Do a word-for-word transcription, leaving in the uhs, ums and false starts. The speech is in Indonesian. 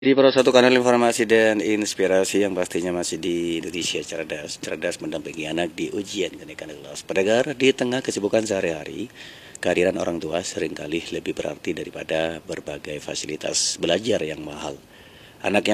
Di Pro satu kanal informasi dan inspirasi yang pastinya masih di Indonesia Cerdas. Cerdas mendampingi anak di ujian kenaikan kelas. Pendengar, di tengah kesibukan sehari-hari, kehadiran orang tua seringkali lebih berarti daripada berbagai fasilitas belajar yang mahal. Anak yang